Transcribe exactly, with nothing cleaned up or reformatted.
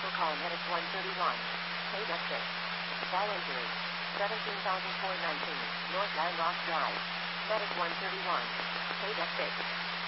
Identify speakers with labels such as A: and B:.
A: for call Medic one thirty-one. Paid at six. Fall injury. seventeen thousand four hundred nineteen. North Landrock Drive. Medic one thirty-one. Paid at six.